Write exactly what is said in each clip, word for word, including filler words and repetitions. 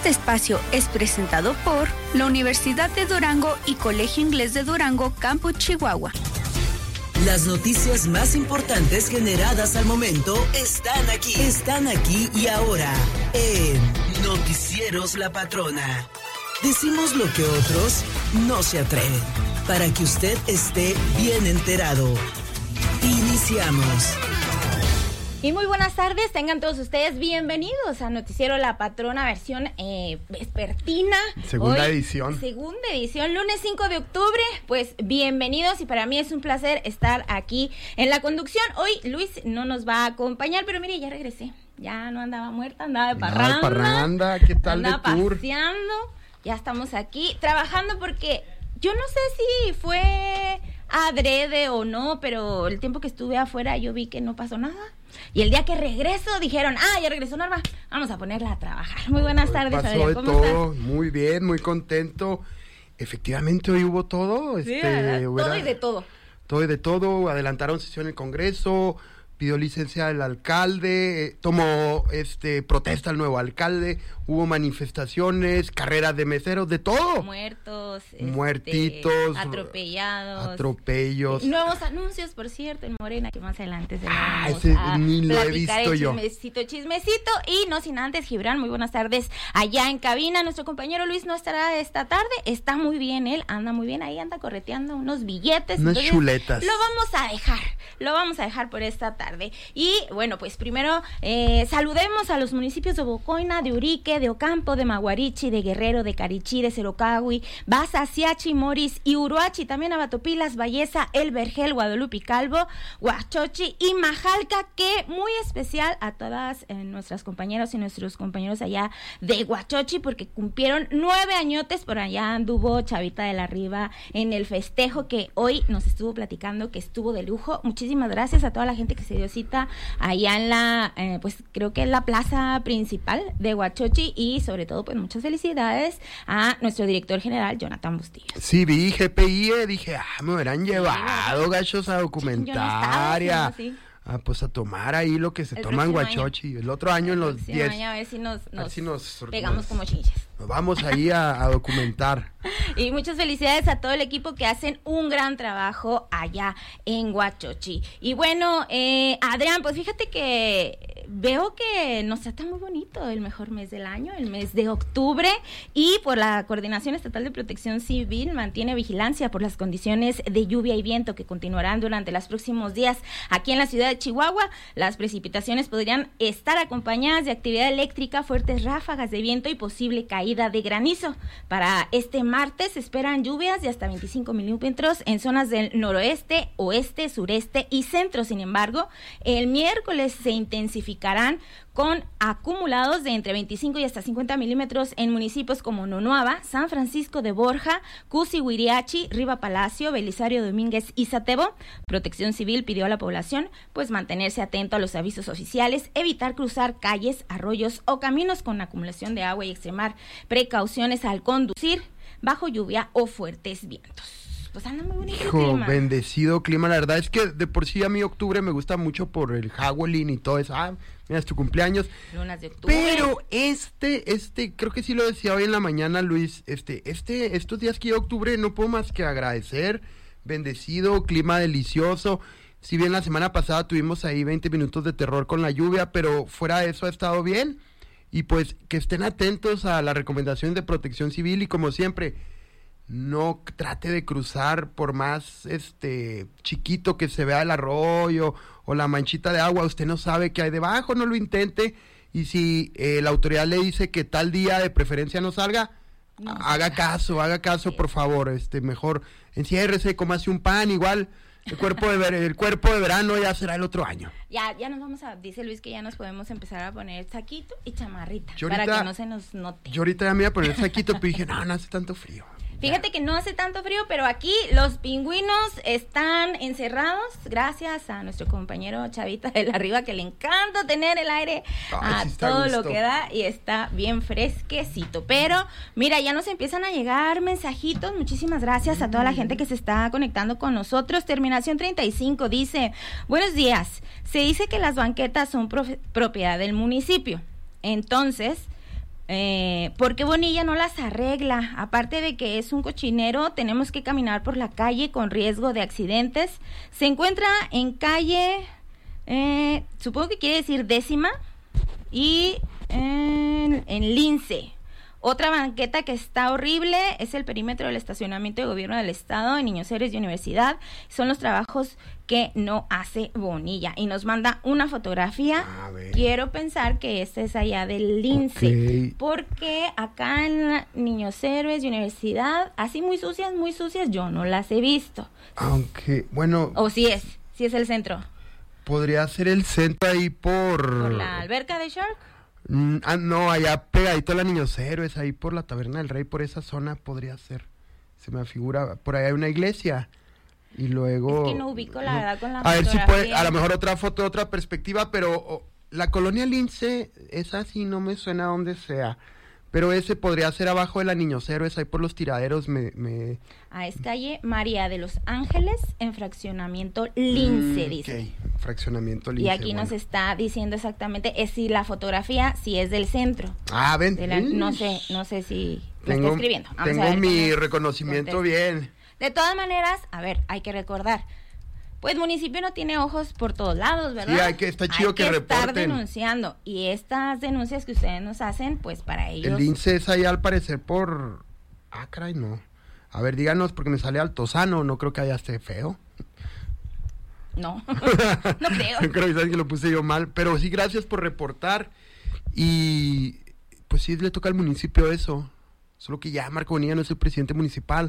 Este espacio es presentado por la Universidad de Durango y Colegio Inglés de Durango, Campus Chihuahua. Las noticias más importantes generadas al momento están aquí. Están aquí y ahora en Noticieros La Patrona. Decimos lo que otros no se atreven, para que usted esté bien enterado. Iniciamos. Y muy buenas tardes, tengan todos ustedes bienvenidos a Noticiero La Patrona, versión eh, vespertina. Segunda Hoy, edición. Segunda edición, lunes cinco de octubre, pues bienvenidos y para mí es un placer estar aquí en la conducción. Hoy Luis no nos va a acompañar, pero mire, ya regresé, ya no andaba muerta, andaba de parranda. Andaba de parranda, ¿qué tal de andaba tour? Paseando, ya estamos aquí trabajando porque yo no sé si fue adrede o no, pero el tiempo que estuve afuera yo vi que no pasó nada. Y el día que regreso dijeron, ah, ya regresó Norma, vamos a ponerla a trabajar. Muy buenas tardes, pasó Adrián, de ¿cómo todo, estás? Muy bien, muy contento. Efectivamente, hoy hubo todo. Sí, este, hubiera, todo y de todo. Todo y de todo, adelantaron sesión en el Congreso, pidió licencia el alcalde, tomó este protesta el nuevo alcalde, hubo manifestaciones, carreras de meseros, de todo. Muertos, Muertitos, este, atropellados. Atropellos. Eh, nuevos anuncios, por cierto, en Morena, que más adelante se lo Ah, vamos ese a ni lo he platicar, visto el yo. Chismecito, chismecito, y no sin antes, Gibran, muy buenas tardes allá en cabina. Nuestro compañero Luis no estará esta tarde, está muy bien él, anda muy bien, ahí anda correteando unos billetes. Unas entonces, chuletas. Lo vamos a dejar, lo vamos a dejar por esta tarde. Y bueno, pues primero eh, saludemos a los municipios de Bocoina, de Urique, de Ocampo, de Maguarichi, de Guerrero, de Carichí, de Cerocahui, Baza, Siachi, Moris y Uruachi, también a Batopilas, Valleza, El Vergel, Guadalupe Calvo, Huachochi y Majalca, que muy especial a todas eh, nuestras compañeras y nuestros compañeros allá de Huachochi, porque cumplieron nueve añotes, por allá anduvo Chavita de la Riva en el festejo que hoy nos estuvo platicando, que estuvo de lujo. Muchísimas gracias a toda la gente que se dio cita allá en la, eh, pues creo que en la plaza principal de Huachochi, y sobre todo pues muchas felicidades a nuestro director general Jonathan Bustillo. Sí, vi G P I, eh, dije, ah, me hubieran llevado, gachos, a documentaria. Yo no estaba, Ah, pues a tomar ahí lo que se El toma en próximo Huachochi. El otro año en los diez. A ver si nos, nos, si nos pegamos nos, como chinches. Nos vamos ahí a, a documentar. Y muchas felicidades a todo el equipo que hacen un gran trabajo allá en Huachochi. Y bueno, eh, Adrián, pues fíjate que veo que nos trata muy bonito el mejor mes del año, el mes de octubre, y por la Coordinación Estatal de Protección Civil mantiene vigilancia por las condiciones de lluvia y viento que continuarán durante los próximos días aquí en la ciudad de Chihuahua. Las precipitaciones podrían estar acompañadas de actividad eléctrica, fuertes ráfagas de viento y posible caída de granizo. Para este martes se esperan lluvias de hasta veinticinco milímetros en zonas del noroeste, oeste, sureste y centro. Sin embargo, el miércoles se intensificarán con acumulados de entre veinticinco y hasta cincuenta milímetros en municipios como Nonuava, San Francisco de Borja, Cusi, Huiriachi, Riva Palacio, Belisario Domínguez y Satebo. Protección Civil pidió a la población pues mantenerse atento a los avisos oficiales, evitar cruzar calles, arroyos o caminos con acumulación de agua y extremar precauciones al conducir bajo lluvia o fuertes vientos. Pues anda muy bonito Hijo, el clima. bendecido clima. La verdad es que de por sí a mí octubre me gusta mucho por el Halloween y todo eso. Ah, mira, es tu cumpleaños. Lunas de octubre. Pero este, este, creo que sí lo decía hoy en la mañana, Luis, este, este, estos días que llega octubre no puedo más que agradecer. Bendecido, clima delicioso. Si bien la semana pasada tuvimos ahí veinte minutos de terror con la lluvia, pero fuera de eso ha estado bien. Y pues que estén atentos a las recomendaciones de Protección Civil y como siempre, no trate de cruzar por más este chiquito que se vea el arroyo o la manchita de agua, usted no sabe qué hay debajo, no lo intente. Y si eh, la autoridad le dice que tal día de preferencia no salga, no, haga caso, haga caso, sí. Por favor, este mejor enciérrese, cómase un pan, igual el cuerpo de ver, el cuerpo de verano ya será el otro año. Ya, ya nos vamos a, dice Luis que ya nos podemos empezar a poner saquito y chamarrita, ahorita, para que no se nos note. Yo ahorita ya me iba a poner el saquito, pero dije, no, no hace tanto frío. Fíjate que no hace tanto frío, pero aquí los pingüinos están encerrados gracias a nuestro compañero Chavita de la Riva, que le encanta tener el aire Ay, a sí todo lo que da y está bien fresquecito. Pero mira, ya nos empiezan a llegar mensajitos. Muchísimas gracias a toda la gente que se está conectando con nosotros. Terminación treinta y cinco dice, buenos días, se dice que las banquetas son profe- propiedad del municipio. Entonces, Eh, porque Bonilla no las arregla. Aparte de que es un cochinero, tenemos que caminar por la calle con riesgo de accidentes. Se encuentra en calle, eh, supongo que quiere decir décima, y en, en Lince. Otra banqueta que está horrible es el perímetro del estacionamiento de gobierno del estado en Niños Héroes y Universidad. Son los trabajos que no hace Bonilla. Y nos manda una fotografía. Quiero pensar que esta es allá del Lince. Okay. Porque acá en Niños Héroes y Universidad, así muy sucias, muy sucias, yo no las he visto. Aunque, bueno... O sí es, sí es el centro. Podría ser el centro ahí por... ¿Por la alberca de Shark? Mm, ah, no, allá pegadito a la Niños Héroes, ahí por la Taberna del Rey, por esa zona podría ser. Se me figura, por ahí hay una iglesia. Y luego... Es que no ubico la verdad con la A ver si puede, a lo mejor otra foto, otra perspectiva, pero oh, la colonia Lince, esa sí no me suena a donde sea. Pero ese podría ser abajo de la Niños Héroes, ahí por los tiraderos me... me... Ah, es calle María de los Ángeles, en fraccionamiento Lince, mm, dice. Ok, fraccionamiento Lince. Y aquí bueno. nos está diciendo exactamente, es si la fotografía, si es del centro. Ah, ven. La, no sé, no sé si tengo, lo está escribiendo. Vamos tengo a ver, mi reconocimiento bien. De todas maneras, a ver, hay que recordar, pues municipio no tiene ojos por todos lados, ¿verdad? Sí, hay que, está chido hay que, que reporten. estar denunciando, y estas denuncias que ustedes nos hacen, pues para ellos... El Lince es allá al parecer por... Ah, caray, no. A ver, díganos, porque me sale Altozano, no creo que haya esté feo. No, no creo. Creo que sabes que lo puse yo mal, pero sí, gracias por reportar, y pues sí, le toca al municipio eso, solo que ya Marco Bonilla no es el presidente municipal.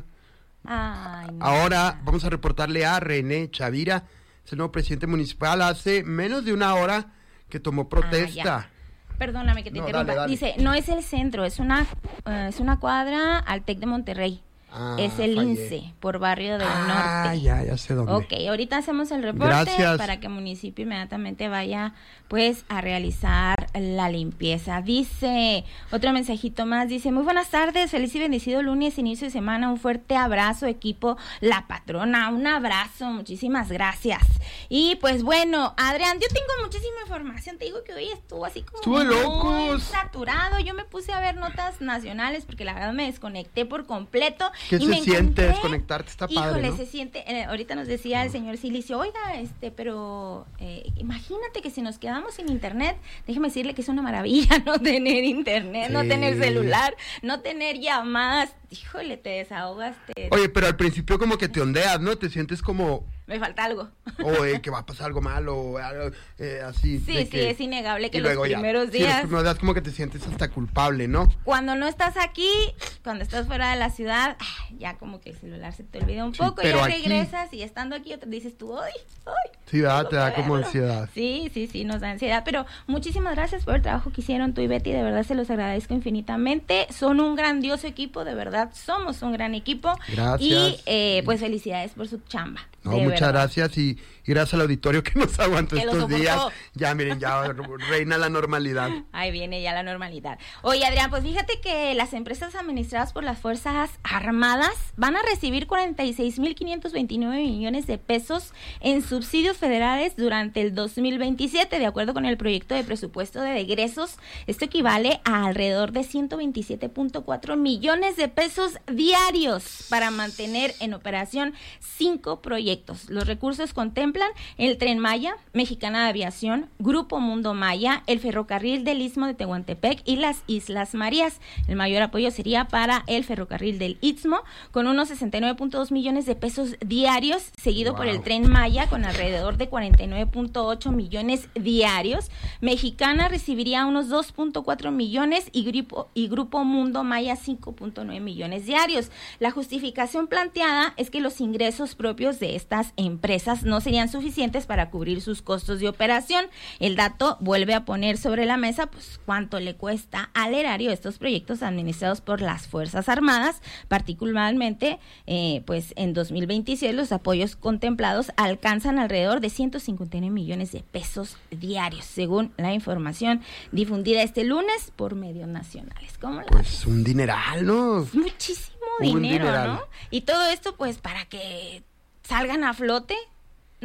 Ay, no. Ahora vamos a reportarle a René Chavira, es el nuevo presidente municipal, hace menos de una hora que tomó protesta. Ah, Perdóname que te no, interrumpa. Dale, dale. Dice, no es el centro, es una uh, es una cuadra al Tec de Monterrey. Ah, es el Lince, por Barrio del ah, Norte. ya, ya sé dónde. Ok, ahorita hacemos el reporte. Gracias. Para que el municipio inmediatamente vaya, pues, a realizar la limpieza. Dice, otro mensajito más, dice, muy buenas tardes, feliz y bendecido lunes, inicio de semana, un fuerte abrazo, equipo La Patrona, un abrazo, muchísimas gracias. Y, pues, bueno, Adrián, yo tengo muchísima información, te digo que hoy estuvo así como Estuvo locos. saturado, yo me puse a ver notas nacionales, porque la verdad me desconecté por completo. ¿Qué y se me siente encontré, desconectarte? Está padre, híjole, ¿no? se siente, eh, ahorita nos decía el señor Silicio, oiga, este, pero eh, imagínate que si nos quedamos sin internet, déjeme decirle que es una maravilla no tener internet, sí. no tener celular, no tener llamadas, híjole, te desahogas. Te... Oye, pero al principio como que te ondeas, ¿no? Te sientes como... Me falta algo. O eh, que va a pasar algo malo, o algo eh, así. Sí, sí, que, es innegable que los primeros ya, días... Sí, los primeros días como que te sientes hasta culpable, ¿no? Cuando no estás aquí, cuando estás fuera de la ciudad, ya como que el celular se te olvida un sí, poco, y ya regresas aquí... y estando aquí otra dices tú, ¡ay! ¡ay! Sí, ¿verdad? Te da como ansiedad. Sí, sí, sí, nos da ansiedad, pero muchísimas gracias por el trabajo que hicieron tú y Betty, de verdad se los agradezco infinitamente, son un grandioso equipo, de verdad, somos un gran equipo. Gracias. Y eh, pues felicidades por su chamba. No, muchas verdad. gracias y, y gracias al auditorio que nos aguantó que estos días. Ya, miren, ya reina la normalidad. Ahí viene ya la normalidad. Oye, Adrián, pues fíjate que las empresas administradas por las Fuerzas Armadas van a recibir cuarenta y seis mil quinientos veintinueve millones de pesos en subsidios federales durante el dos mil veintisiete, de acuerdo con el proyecto de presupuesto de egresos. Esto equivale a alrededor de ciento veintisiete punto cuatro millones de pesos diarios para mantener en operación cinco proyectos. Los recursos contemplan el Tren Maya, Mexicana de Aviación, Grupo Mundo Maya, el ferrocarril del Istmo de Tehuantepec y las Islas Marías. El mayor apoyo sería para el ferrocarril del Istmo, con unos sesenta y nueve punto dos millones de pesos diarios, seguido wow. por el Tren Maya, con alrededor de cuarenta y nueve punto ocho millones diarios. Mexicana recibiría unos dos punto cuatro millones y Grupo, y Grupo Mundo Maya cinco punto nueve millones diarios. La justificación planteada es que los ingresos propios de estas empresas no serían suficientes para cubrir sus costos de operación. El dato vuelve a poner sobre la mesa pues cuánto le cuesta al erario estos proyectos administrados por las Fuerzas Armadas, particularmente eh, pues en dos mil veintisiete los apoyos contemplados alcanzan alrededor de ciento cincuenta y nueve millones de pesos diarios, según la información difundida este lunes por medios nacionales. ¿Cómo la Pues un dineral, ¿no? Muchísimo un dinero, dineral. ¿no? Y todo esto pues para que salgan a flote.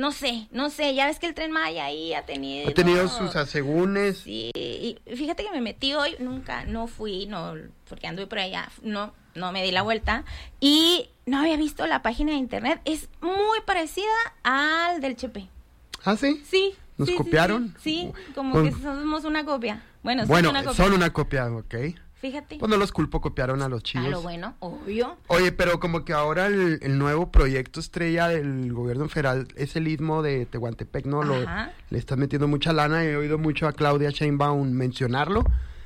no sé, no sé, ya ves que el Tren Maya ahí ha tenido... Ha tenido sus asegúnes. Sí, y fíjate que me metí hoy, nunca, no fui, no, porque anduve por allá, no, no me di la vuelta, y no había visto la página de internet, es muy parecida al del Chepe. ¿Ah, sí? Sí. ¿Nos sí, copiaron? Sí, sí, como Con... que somos una copia. Bueno, bueno una copia. son una copia, ok. Fíjate. Pues no los culpo, copiaron a los chidos. A lo bueno, obvio. Oye, pero como que ahora el, el nuevo proyecto estrella del gobierno federal es el Istmo de Tehuantepec, ¿no? Lo, le están metiendo mucha lana, he oído mucho a Claudia Sheinbaum mencionarlo.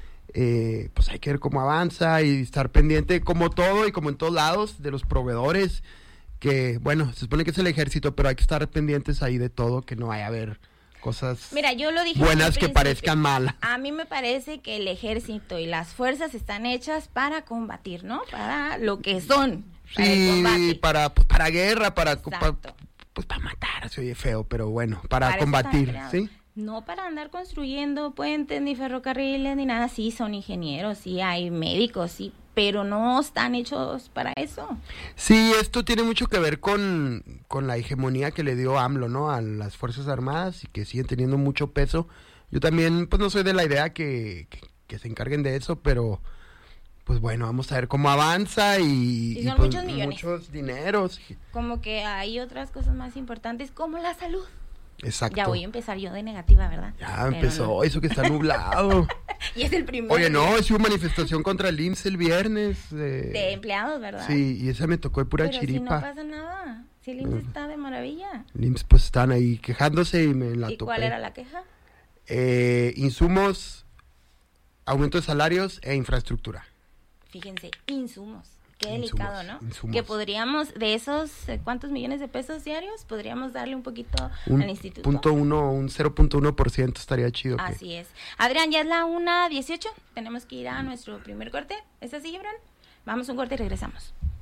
Eh, pues hay que ver cómo avanza y estar pendiente, como todo y como en todos lados, de los proveedores, que, bueno, se supone que es el ejército, pero hay que estar pendientes ahí de todo, que no vaya a haber cosas Mira, yo lo dije buenas que parezcan malas. A mí me parece que el ejército y las fuerzas están hechas para combatir, ¿no? Para lo que son. Para sí, para, pues, para guerra, para, para Exacto. pues para matar, se oye feo, pero bueno, para, Para combatir, ¿sí? No para andar construyendo puentes, ni ferrocarriles, ni nada. Sí, son ingenieros, sí, hay médicos, sí, pero no están hechos para eso. Sí, esto tiene mucho que ver con, con la hegemonía que le dio AMLO, ¿no? A las Fuerzas Armadas y que siguen teniendo mucho peso. Yo también, pues no soy de la idea que, que, que se encarguen de eso, pero pues bueno, vamos a ver cómo avanza y, Y son y, pues, muchos millones. muchos dineros. Como que hay otras cosas más importantes como la salud. Exacto. Ya voy a empezar yo de negativa, ¿verdad? Ya Pero empezó, no. eso que está nublado. Y es el primero. Oye, no, es una manifestación contra el I M S S el viernes. Eh, De empleados, ¿verdad? Sí, y esa me tocó de pura Pero chiripa. si no pasa nada. Si el I M S S está de maravilla. El I M S S pues están ahí quejándose y me la ¿Y topé. cuál era la queja? Eh, insumos, aumento de salarios e infraestructura. Fíjense, insumos. Qué Insumos, delicado, ¿no? insumos. Que podríamos, de esos, eh, ¿cuántos millones de pesos diarios? Podríamos darle un poquito Un al instituto. punto uno, un cero punto uno por ciento estaría chido. que- Así es. Adrián, ya es la una dieciocho. Tenemos que ir a nuestro primer corte. ¿Es así, Gibran? Vamos a un corte y regresamos.